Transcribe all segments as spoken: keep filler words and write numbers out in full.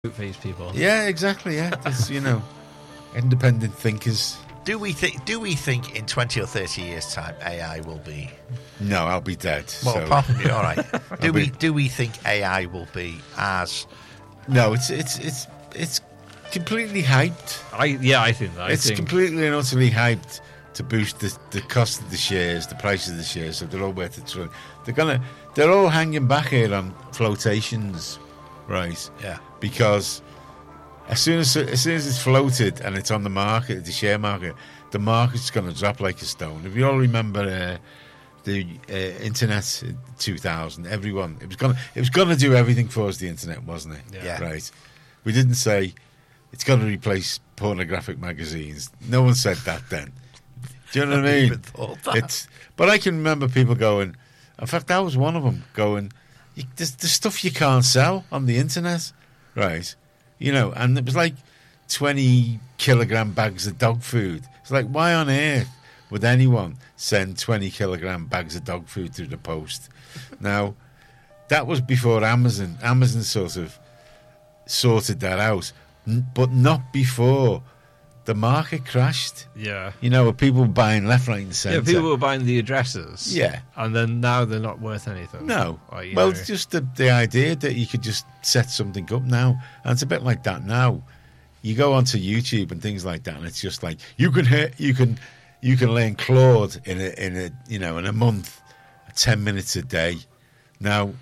face people. Yeah, exactly. Yeah, there's, you know, independent thinkers. Do we think? Do we think in twenty or thirty years' time A I will be? No, I'll be dead. Well, so. apart from you, all right. Do I'll we? be... Do we think A I will be as? No, it's it's it's it's completely hyped. I yeah, I think that. I it's think... completely and utterly hyped to boost the the cost of the shares, the price of the shares, so they're all worth it. So they're gonna, they're all hanging back here on flotations, right? Yeah. Because as soon as as soon as it's floated and it's on the market, the share market, the market's going to drop like a stone. If you all remember uh, the uh, internet in two thousand, everyone it was going it was going to do everything for us. The internet, wasn't it? Yeah. yeah. Right. We didn't say it's going to replace pornographic magazines. No one said that then. Do you know what I mean? It's, but I can remember people going. In fact, I was one of them going. There's, there's stuff you can't sell on the internet, right? You know, and it was like twenty kilogram bags of dog food. It's like, why on earth would anyone send twenty kilogram bags of dog food through the post? Now, that was before Amazon. Amazon sort of sorted that out, but not before the market crashed. Yeah. You know, with people buying left, right, and centre. Yeah, people were buying the addresses. Yeah. And then now they're not worth anything. No. Or, well, know. just the, the idea that you could just set something up now. And it's a bit like that now. You go onto YouTube and things like that, and it's just like you can hear, you can you can learn Claude in a in a you know in a month, ten minutes a day. Now,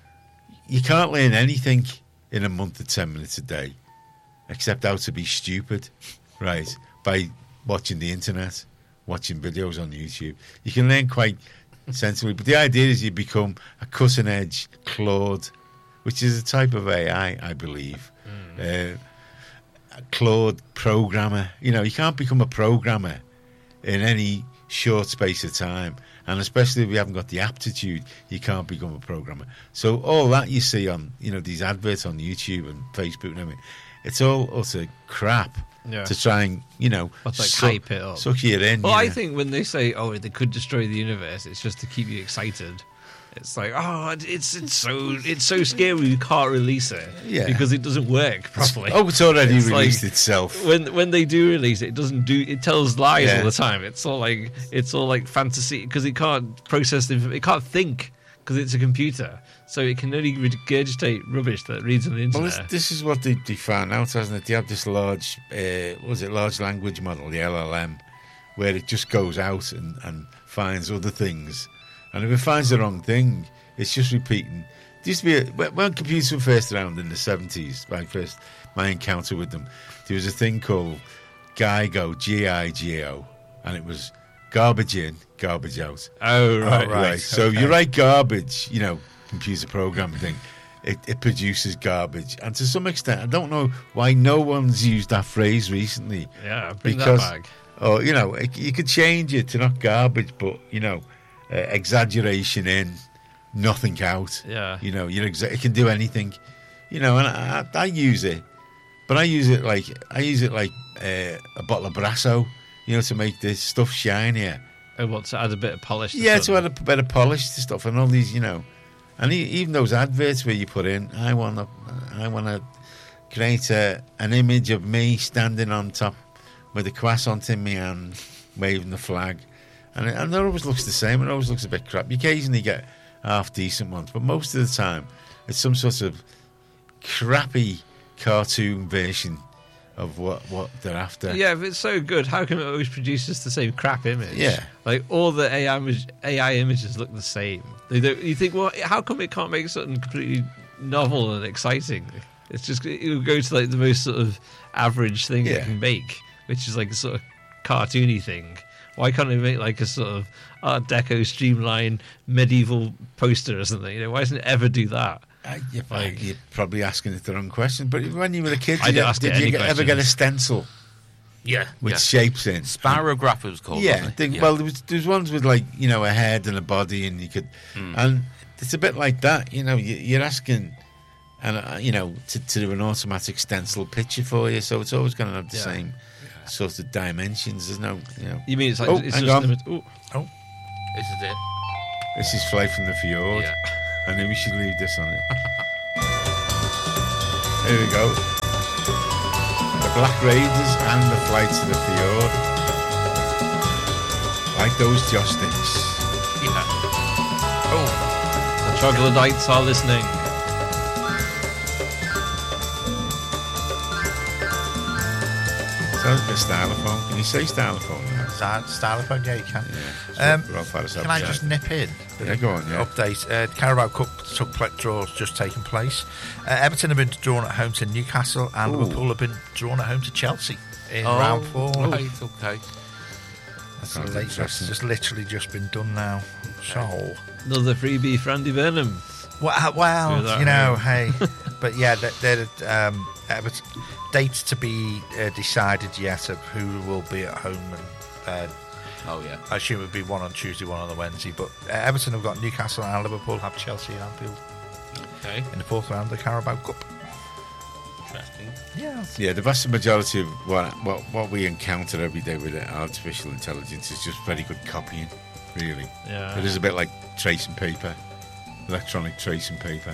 you can't learn anything in a month of ten minutes a day, except how to be stupid. Right, by watching the internet, watching videos on YouTube. You can learn quite sensibly, but the idea is you become a cutting-edge Claude, which is a type of A I, I believe. Mm. Uh, a Claude programmer. You know, you can't become a programmer in any short space of time, and especially if you haven't got the aptitude, you can't become a programmer. So all that you see on, you know, these adverts on YouTube and Facebook and everything, it's all utter crap. Yeah. To try and, you know, like suck, hype it up. suck you in. Well, you I know. think when they say, "Oh, they could destroy the universe," it's just to keep you excited. It's like, oh, it's it's so it's so scary we can't release it, yeah, because it doesn't work properly. Oh, it's already it's released like, itself. When when they do release it, it doesn't do. It tells lies yeah. all the time. It's all like it's all like fantasy because it can't process the it can't think because it's a computer. So it can only regurgitate rubbish that reads on the internet. Well, this, this is what they, they found out, hasn't it? They have this large, uh, what was it, large language model, the L L M, where it just goes out and, and finds other things. And if it finds the wrong thing, it's just repeating. There used to be, a, when computers were first around in the seventies, my first, my encounter with them, there was a thing called GIGO, G I G O, and it was garbage in, garbage out. Oh, right, oh, right. right. So okay. you write garbage, you know, computer programming thing, it, it produces garbage, and to some extent, I don't know why no one's used that phrase recently. Yeah, bring because, that back. Oh, you know, it, you could change it to not garbage, but you know, uh, exaggeration in, nothing out. Yeah, you know, you're exa- it can do anything, you know, and I, I, I use it, but I use it like I use it like uh, a bottle of Brasso, you know, to make this stuff shinier. I want to add a bit of polish. To yeah, something. to add a bit of polish to stuff, and all these, you know. And even those adverts where you put in, I want to, I want to create a, an image of me standing on top with a croissant in my hand, waving the flag, and it, and it always looks the same. It always looks a bit crap. You occasionally get half decent ones, but most of the time, it's some sort of crappy cartoon version of what, what they're after. Yeah, if it's so good, how come it always produces the same crap image? Yeah. Like, all the A I, image, A I images look the same. They don't, you think, well, how come it can't make something completely novel and exciting? It's just, it'll go to, like, the most sort of average thing yeah. it can make, which is, like, a sort of cartoony thing. Why can't it make, like, a sort of Art Deco streamlined medieval poster or something? You know, why doesn't it ever do that? Uh, you're, like, you're probably asking it the wrong question, but when you were a kid, I did, you, ask did you ever get a stencil? Yeah, with yeah. shapes in. Sparrowgraph it was called. Yeah, wasn't it? the, yeah. well, there was there's ones with like you know a head and a body, and you could, mm. and it's a bit like that. You know, you, you're asking, and uh, you know, to, to do an automatic stencil picture for you, so it's always going to have the yeah. same yeah. sort of dimensions. There's no, you know. You mean it's like oh, it's hang just on. limit- oh. oh, this is it. This is Fly from the Fjord. Yeah. I knew we should leave this on it. Here we go. The Black Raiders and the Flight to the Fjord. Like those joysticks. Yeah. Oh, The troglodytes are listening. Sounds like a stylophone. Can you say stylophone? Yeah. Sty- Stylophone, yeah, you can. Yeah. Um, Ralph had us up, Can I yeah. just nip in? Yeah, go on, yeah. Update. Uh, the Carabao Cup took pla- draw's just taken place. Uh, Everton have been drawn at home to Newcastle, and Ooh. Liverpool have been drawn at home to Chelsea in oh, round four. right, okay. That's, Sounds late, that's interesting. just literally just been done now. So, Another freebie for Andy Burnham. well, well Do that, you know, hey. hey, but yeah, they're, they're um, Everton, dates to be uh, decided yet of who will be at home, and uh, Oh, yeah. I assume it would be one on Tuesday, one on the Wednesday. But uh, Everton have got Newcastle, and Liverpool have Chelsea and Anfield Okay. in the fourth round of the Carabao Cup. Interesting. Yeah, Yeah, the vast majority of what, what what we encounter every day with artificial intelligence is just very good copying, really. Yeah. It is a bit like tracing paper, electronic tracing paper.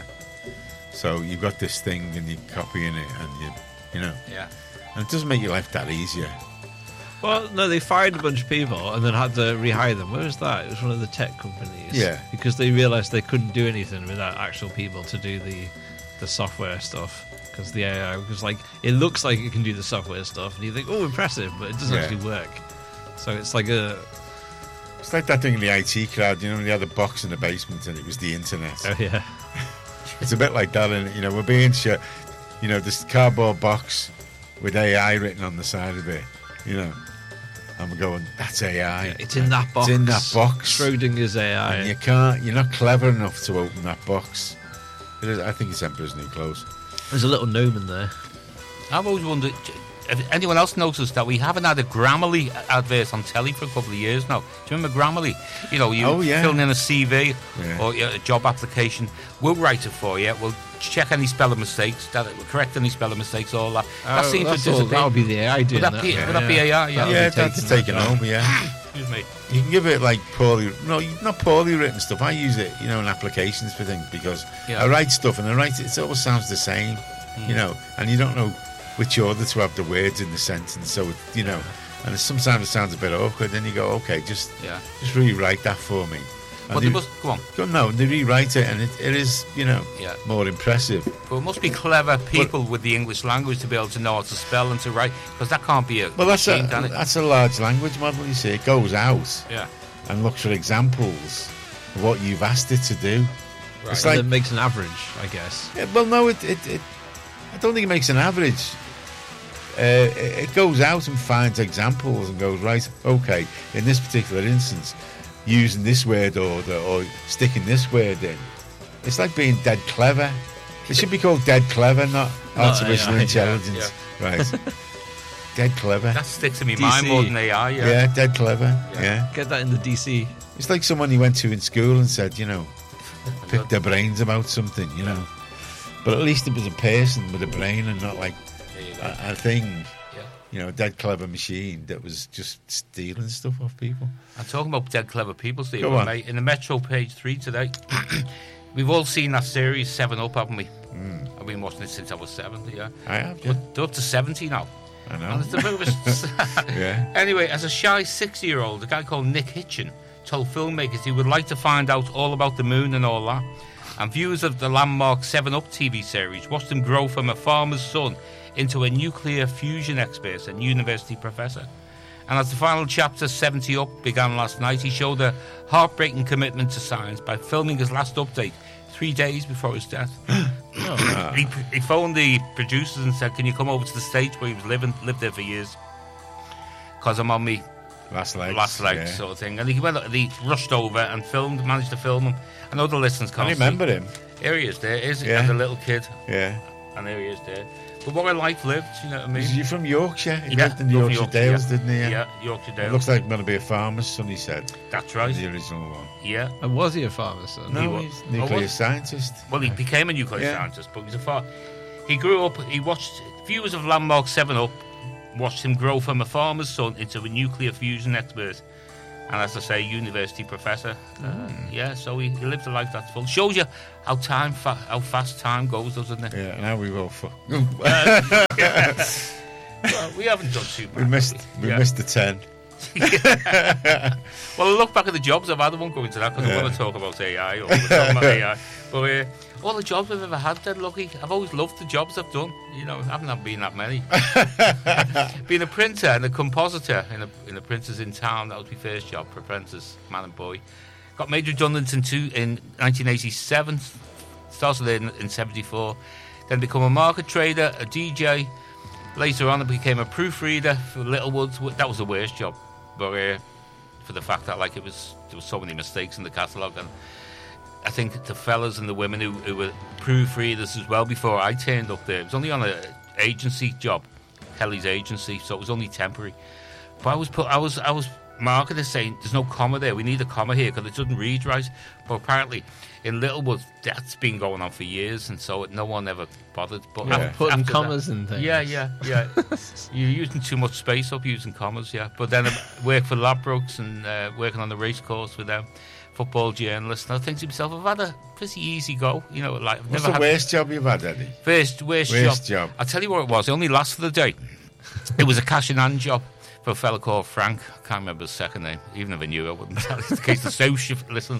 So you've got this thing and you're copying it, and you, you know, Yeah. and it doesn't make your life that easier. Well, no, they fired a bunch of people and then had to rehire them. Where was that? It was one of the tech companies. Yeah. Because they realised they couldn't do anything without actual people to do the the software stuff. Because the A I was like, it looks like it can do the software stuff, and you think, oh, impressive, but it doesn't Yeah. actually work. So it's like a, It's like that thing in the I T crowd, you know, when they had the box in the basement and it was the internet. oh yeah, It's a bit like that, and you know, we're being shut. You know, this cardboard box with A I written on the side of it. You know, and we're going, that's A I. yeah, it's in that box. It's in that box. Schrodinger's A I. And you can't. You're not clever enough to open that box. It is, I think it's Emperor's New Clothes. There's a little gnome in there. I've always wondered, if anyone else noticed that we haven't had a Grammarly advert on telly for a couple of years now. Do you remember Grammarly? You know, you Oh, yeah. filling in a C V Yeah. or a job application. We'll write it for you. We'll check any spelling mistakes, that we'll correct any spelling mistakes, all that. that Oh, seems to that's all- disappear. That would be the A I doing Would that be, yeah. would that be A I? Yeah. That'll Yeah, be that's taken taken that over. Yeah, Excuse me. you can give it like poorly. No, not poorly written stuff. I use it, you know, in applications for things because Yeah. I write stuff and I write it. It always sounds the same, you know, and you don't know which order to have the words in the sentence. So it, you know, and it, sometimes it sounds a bit awkward. Then you go, okay, just Yeah. just rewrite that for me. And But they, they must, go on. go, no, they rewrite it, and it, it is, you know, Yeah. more impressive. But it must be clever people with the English language to be able to know how to spell and to write, because that can't be a Well, that's a machine, can it? that's a large language model. You see, it goes out Yeah. and looks for examples of what you've asked it to do. It's And like, then makes an average, I guess. yeah, well, no, it, it, it. I don't think it makes an average. Uh, it, it goes out and finds examples and goes, right, okay, in this particular instance, using this word order or sticking this word in. It's like being dead clever. It should be called dead clever, not Not artificial A I, yeah, intelligence. Right. Dead clever. That sticks in my D mind C. more than A I, yeah. yeah, dead clever. Yeah. Yeah. Get that in the D C. It's like someone you went to in school and said, you know, pick their brains about something, you know. But at least it was a person with a brain and not like There you go. a, a thing, Yeah. you know, a dead clever machine that was just stealing stuff off people. I'm talking about dead clever people, Steve. Go on. Mate. In the Metro page three today, we've all seen that series Seven Up, haven't we? Mm. I've been watching it since I was seven. Yeah, I have, yeah. but they're up to seventy now. I And know. it's a bit of a Yeah. Anyway, as a shy sixty-year-old, a guy called Nick Hitchin told filmmakers he would like to find out all about the moon and all that. And viewers of the landmark Seven Up T V series watched him grow from a farmer's son into a nuclear fusion expert and university professor. And as the final chapter, seventy Up, began last night, he showed a heartbreaking commitment to science by filming his last update three days before his death. he, he phoned the producers and said, can you come over to the stage where he was living, lived there for years? Because I'm on me Last legs. last leg yeah. sort of thing. And he went, he rushed over and filmed, managed to film him. I know the listeners I can't remember see. him. Here he is there, is he? Yeah. As a little kid. Yeah. And there he is there. But what a life lived, you know what I mean? Is he from Yorkshire? He Yeah, lived in the from Yorkshire, Yorkshire, Dales, yeah. didn't he? Yeah, Yorkshire It Dale. looks like going to be a farmer's son, he said. That's right. The original one. Yeah. And was he a farmer, son? No, wa- he's a Oh, nuclear was- scientist. Well, he became a nuclear Yeah. scientist, but he's a far. He grew up. He watched viewers of Landmark Seven Up watched him grow from a farmer's son into a nuclear fusion expert. and as I say, university professor. Uh, yeah, so he, he lived a life that's full. Shows you how time, fa- how fast time goes, doesn't it? Yeah, now we will. Fu- Uh, yeah. Well, we haven't done too bad. we missed. have We Yeah. missed the ten. Well, I look back at the jobs I've had. I won't go into that because Yeah. I want to talk about A I or we're talking about A I. But uh, all the jobs I've ever had, dead lucky. I've always loved the jobs I've done. You know, I haven't had been that many. Being a printer and a compositor in a in the printers in town, that was my first job for apprentice, man and boy. Got made redundant in two in nineteen eighty-seven. Started in in seventy-four. Then become a market trader, a D J. Later on, I became a proofreader for Littlewoods. That was the worst job, but uh, for the fact that like it was there was so many mistakes in the catalogue, and I think the fellas and the women who, who were proofreaders as well before I turned up there. It was only on an agency job, Kelly's agency, so it was only temporary. But I was put, I was, I was marketed saying there's no comma there. We need a comma here because it doesn't read right. But apparently, in Littlewood, that's been going on for years, and so no one ever bothered. But Yeah. after, Putting after commas that, and things. Yeah, yeah, yeah. You're using too much space up using commas, yeah. But then I worked for Ladbrokes and uh, working on the race course with them, football journalist. And I think to myself, I've had a pretty easy go. You know, like I've What's never the had worst job you've had, Eddie? first worst, Worst job. job. I'll tell you what it was. It only lasted for the day. It was a cash in hand job for a fella called Frank. I can't remember his second name. Even if I knew, I wouldn't tell you. In case the social listen.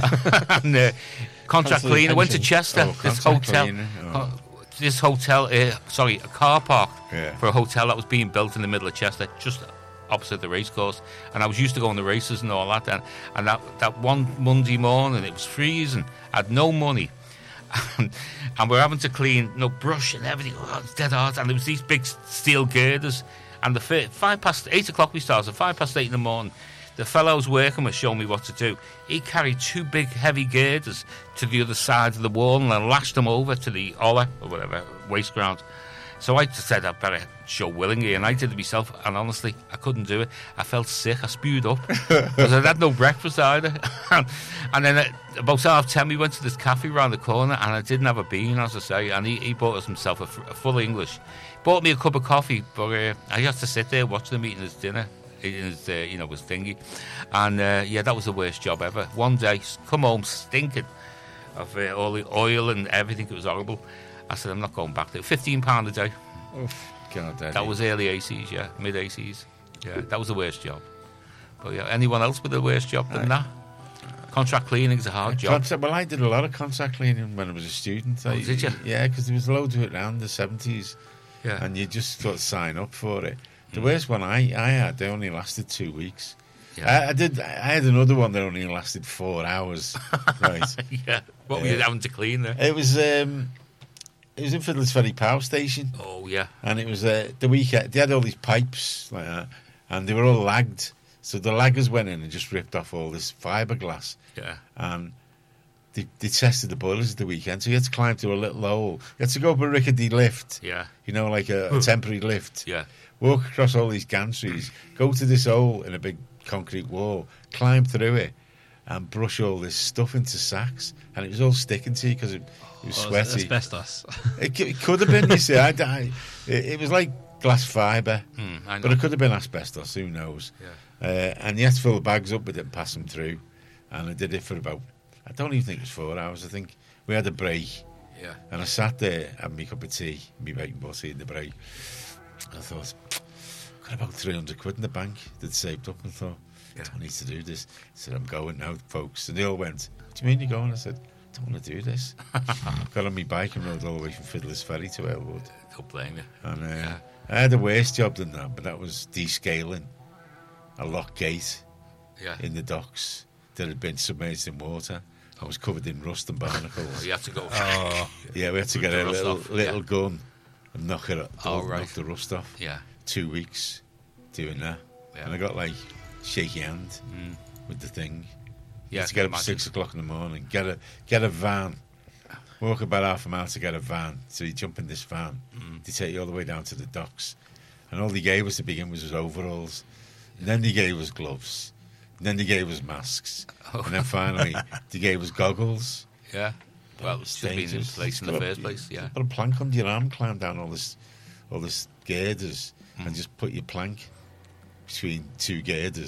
and uh, contract Constantly cleaner went to pension. Chester. Oh, this contract hotel. cleaner, oh. uh, this hotel. Uh, sorry, a car park Yeah. for a hotel that was being built in the middle of Chester, just opposite the racecourse. And I was used to going to races and all that. And, and that, that one Monday morning, it was freezing. I had no money. And, and we're having to clean, you know, brush and everything. Oh, it's dead hard. And there was these big steel girders. And the fir- five past eight o'clock we started. Five past eight in the morning, the fellow I was working with showed me what to do. He carried two big heavy girders to the other side of the wall and then lashed them over to the Ola or whatever waste ground. So I just said I'd better show willingly, and I did it myself. And honestly, I couldn't do it. I felt sick. I spewed up because I'd had no breakfast either. And then at about half ten, we went to this cafe round the corner, and I didn't have a bean, as I say. And he, he bought us himself a, f- a full English. Bought me a cup of coffee, but uh, I had to sit there watching him eating his dinner, eating his, uh, you know, his thingy. And uh, yeah, that was the worst job ever. One day, come home stinking of uh, all the oil and everything. It was horrible. I said, I'm not going back there. fifteen pounds a day. God, Eddie. That was early eighties, yeah, mid eighties. Yeah, that was the worst job. But yeah, anyone else with a worse job than that? Contract cleaning is a hard job. Contract, well, I did a lot of contract cleaning when I was a student. Oh, I, did you? Yeah, because there was loads of it around the seventies, Yeah. and you just sort of sign up for it. The worst one I, I had, they only lasted two weeks. Yeah. I, I did. I had another one that only lasted four hours. Right. yeah. What were you Yeah. having to clean there? It was. Um, it was in Fiddler's Ferry Power Station, Oh, yeah. and it was uh, the weekend. They had all these pipes like that, and they were all lagged. So the laggers went in and just ripped off all this fiberglass. Yeah. And they, they tested the boilers at the weekend, so you had to climb to a little hole. You had to go up a rickety lift, Yeah. you know, like a, a temporary lift. Yeah. Walk across all these gantries, go to this hole in a big concrete wall, climb through it, and brush all this stuff into sacks. And it was all sticking to you because it, it was Oh, is it sweaty. asbestos. It, c- it could have been, you see. I, I, it, it was like glass fibre, Mm, I know. but it could have been asbestos, who knows. Yeah. Uh, and you had to fill the bags up with it and pass them through. And I did it for about, I don't even think it was four hours. I think we had a break. Yeah. And I sat there having my cup of tea, me bacon butty in the break. I thought, got about three hundred quid in the bank that saved up, and thought, Yeah. I don't need to do this. I said, I'm going now, folks. And they all went, what do you mean you're going? I said, I don't want to do this. Got on my bike and rode all the way from Fiddler's Ferry to Elwood. Don't blame you. And uh, Yeah. I had a worse job than that, but that was descaling a lock gate Yeah. in the docks that had been submerged in water. I was covered in rust and barnacles. You have to go. Oh, yeah, we had to Rip get the a rust little off, little yeah. gun and knock it up, Oh, knock right. the rust off. Yeah. Two weeks doing that, Yeah. and I got like shaky hand Mm. with the thing. Yeah. to get up at imagine. six o'clock in the morning, get a get a van, walk about half a mile to get a van. So you jump in this van, Mm. they take you all the way down to the docks, and all they gave us to begin with was overalls. And then they gave us gloves, and then they gave us masks, Oh. and then finally they gave us goggles. Yeah. Well, it should have been in Dangerous. place in the Got a- first place. Yeah. Put a plank under your arm, climb down all this, all this girders, Mm. and just put your plank between two girders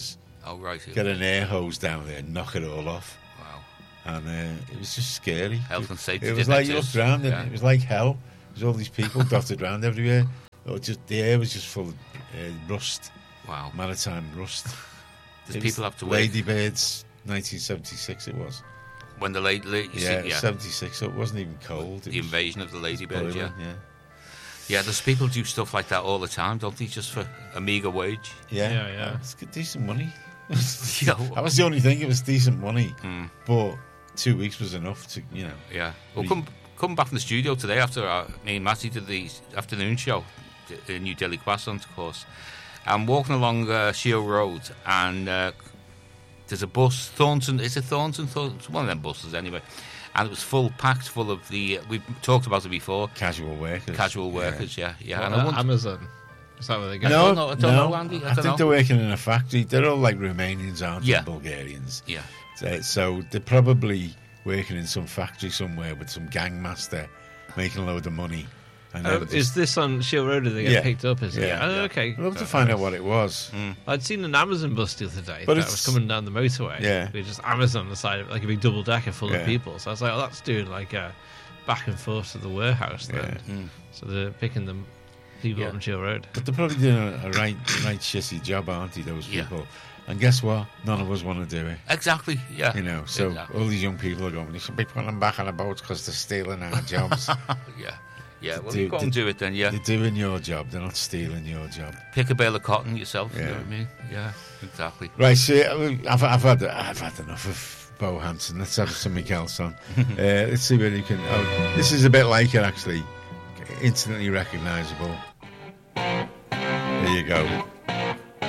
Oh, right. get an air hose down there, and knock it all off. Wow. And uh, it was just scary. Health and safety It was didn't like you exist. looked around and Yeah. it was like hell. There's all these people dotted around everywhere. It was just the air was just full of uh, rust, Wow. maritime rust. Does It people was have to wait Ladybirds, nineteen seventy-six. It was. when the late, late you Yeah, see, yeah, seventy-six. So it wasn't even cold. It the was invasion of the ladybirds. Yeah, boiling, yeah. yeah. There's people do stuff like that all the time, don't they? Just for a meager wage. Yeah, Yeah, yeah. It's good, decent money. Yeah. That was the only thing. It was decent money, Mm. but two weeks was enough to, you know. Yeah. Well, We- come come back from the studio today after our, me and Matty did the afternoon show, the New Delhi Croissant course. I'm walking along uh, Shield Road, and uh, there's a bus, Thornton. Is it Thornton? Thornton? One of them buses, anyway. And it was full, packed full of the. Uh, we've talked about it before. Casual workers. Casual Yeah. workers, yeah, yeah. What, and I uh, wonder, Amazon. Is that where they go? No. don't know- I don't know, Andy, I I, don't think know. they're working in a factory. They're all like Romanians, aren't Yeah. they? Bulgarians. yeah, So, so they're probably working in some factory somewhere with some gangmaster making a load of money. And Oh, then is just- this on Shield Road? Did they get Yeah. picked up? Is it? Yeah. Oh, Yeah. okay. I'd love to find out what it was. I'd seen an Amazon bus the other day But that it's- was coming down the motorway. Yeah. With just Amazon on the side of it, like a big double decker full Yeah. of people. So I was like, oh, that's doing like a back and forth to the warehouse then. Yeah. So they're picking them people Yeah. up on Shield Road. But they're probably doing a, a right, right shitty job, aren't they? Those Yeah. people. And guess what? None of us want to do it. exactly. Yeah, You know, so Exactly. all these young people are going, they should be putting them back on the boats because they're stealing our jobs. yeah, yeah. Well, Do- you go and do- do it then. Yeah, They're doing your job. They're not stealing your job. pick a bale of cotton yourself. You know Yeah. what I mean? Yeah, exactly. Right, so I've, I've had I've had enough of Bo Hansen. Let's have something else on. uh, let's see whether you can. Oh, this is a bit like it actually. Instantly recognisable. There you go.